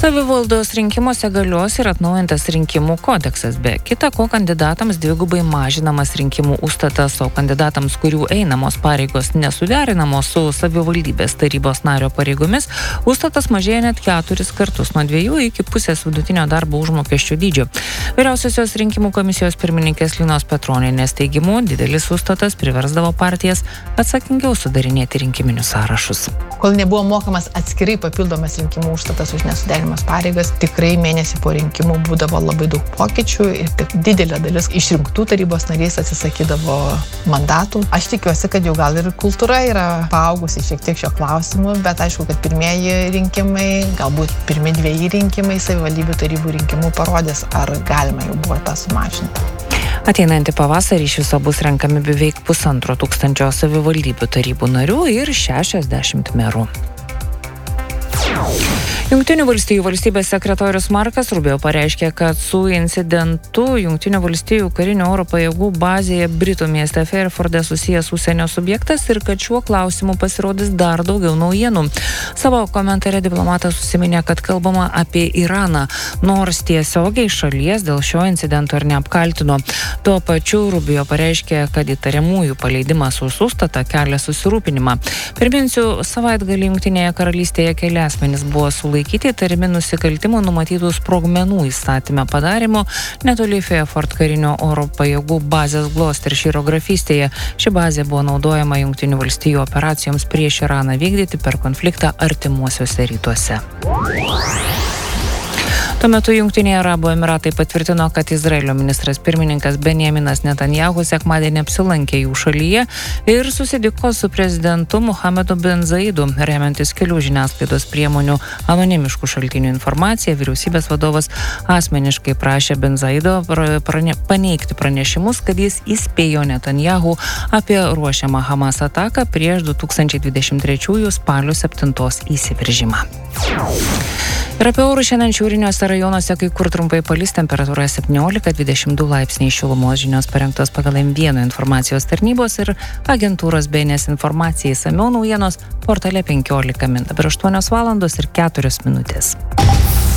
Savivaldos rinkimuose galios ir atnaujintas rinkimų kodeksas. Be kita ko, kandidatams dvigubai mažinamas rinkimų užstatas, o kandidatams, kurių einamos pareigos nesuderinamos su savivaldybės tarybos nario pareigomis, užstatas mažėja net 4 kartus, nuo 2 iki pusės vidutinio darbo užmokesčio dydžio. Vyriausiosios rinkimų komisijos pirmininkės Linos Petronienės teigimu, didelis užstatas priversdavo partijas atsakingiau sudarinėti rinkiminius sąrašus. Kol nebuvo mokamas atskirai papildomas rinkimų užstatas už nesuderimas pareigas, tikrai mėnesį po rinkimų būdavo labai daug pokyčių ir didelė dalis išrinktų tarybos nariais atsisakydavo mandatų. Aš tikiuosi, kad jau gal ir kultūra yra paaugusi šiek tiek šio klausimu, bet aišku, kad pirmieji rinkimai, galbūt pirmi 2 rinkimai savivaldybių tarybų rinkimų parodės, ar galima jau buvo tą sumažinti. Ateinantį pavasarį iš viso bus renkami beveik 1500 savivaldybių tarybų narių ir 60 merų. Jungtinių valstijų valstybės sekretorius Markas Rubio pareiškė, kad su incidentu Jungtinių valstijų karinių oro pajėgų bazėje Britų mieste Fairforde susijęs užsienio subjektas ir kad šiuo klausimu pasirodys dar daugiau naujienų. Savo komentare diplomatas užsiminė, kad kalbama apie Iraną, nors tiesiogiai šalies dėl šio incidento ir neapkaltino. Tuo pačiu Rubio pareiškė, kad įtariamųjų paleidimas už užstatą kelia susirūpinimą. Priminsiu, savaitgalį Jungtinėje karalystėje keli asmenys buvo sulaikyti įtariami nusikaltimų numatytų sprogmenų įstatyme padarymo netoli Fairford karinio oro pajėgų bazės Gloucestershire grafystėje. Ši bazė buvo naudojama Jungtinių valstijų operacijoms prieš Iraną vykdyti per konfliktą artimuosiuose rytuose. Tuo metu Jungtiniai Arabų Emiratai patvirtino, kad Izraelio ministras pirmininkas Benjaminas Netanyahu sekmadienį apsilankė jų šalyje ir susitikko su prezidentu Mohamedu bin Zaidu. Remiantis kelių žiniasklaidos priemonių anonimiškų šaltinių informaciją, vyriausybės vadovas asmeniškai prašė bin Zaido paneigti pranešimus, kad jis įspėjo Netanyahu apie ruošiamą Hamas ataką prieš 2023 spalio 7 įsiveržimą. Ir apie orus šiandien šiauriniuose rajonuose kai kur trumpai palis, temperatūra 17-22 laipsniai šilumos. Žinios parengtos pagal M1 informacijos tarnybos ir agentūros BNS informacijai. Išsamiau naujienos portale 15 min. Dabar 8 valandos ir 4 minutės.